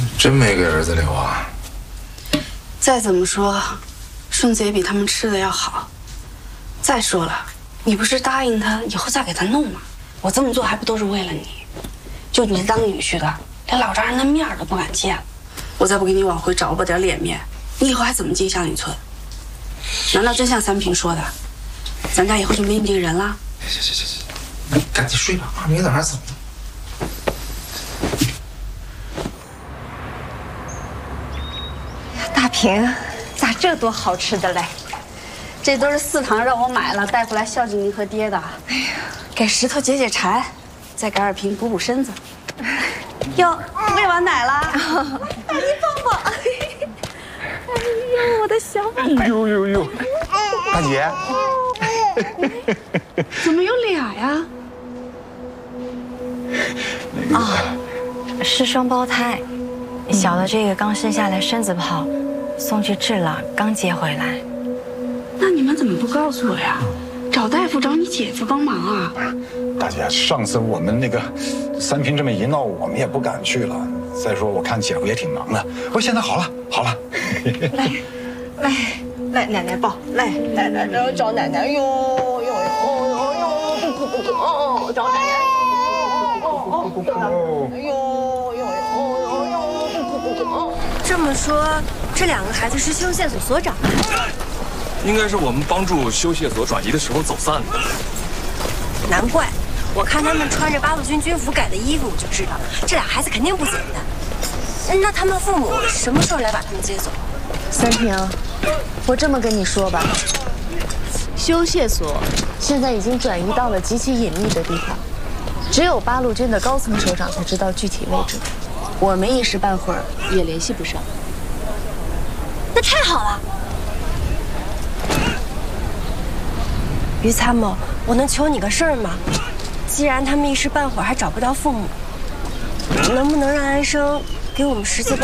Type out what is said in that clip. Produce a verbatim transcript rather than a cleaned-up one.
真没给儿子留啊？ 再怎么说，顺子也比他们吃的要好。再说了，你不是答应他以后再给他弄吗？我这么做还不都是为了你？就你当女婿的，连老丈人的面都不敢见，我再不给你往回找吧点脸面，你以后还怎么进乡里村？难道真像三平说的，咱家以后就没你这个人了？ 行行行行，那你赶紧睡吧，啊，明天早上走。 大平，咋这多好吃的嘞？ 这都是四堂让我买了带回来孝敬您和爹的。哎呀，给石头解解馋，再给二平补补身子。哟，喂完奶了，大姨抱抱。哎呦，我的小宝。 呦呦呦，大姐， 怎么有俩呀？ 啊、哦，是双胞胎，小的这个刚生下来身子不好，送去治了，刚接回来。 那你们怎么不告诉我呀？找大夫找你姐夫帮忙啊！ 大姐，上次我们那个三平这么一闹，我们也不敢去了。再说我看姐夫也挺忙的。不过现在好了，好了。 来，来，来，奶奶抱，来，来来来，找奶奶哟哟哟哟哟，不哭不哭哦，找奶奶。哦哦，哟哟哟哟哟，不哭不哭哦。这么说，这两个孩子是修宪所所长。 应该是我们帮助修械所转移的时候走散的。 难怪，我看他们穿着八路军军服改的衣服，我就知道这俩孩子肯定不简单。那他们父母什么时候来把他们接走？ 三平，我这么跟你说吧，修械所现在已经转移到了极其隐秘的地方，只有八路军的高层首长才知道具体位置，我们一时半会儿也联系不上。 那太好了。于参谋，我能求你个事儿吗？既然他们一时半会儿还找不到父母，能不能让安生给我们十字包？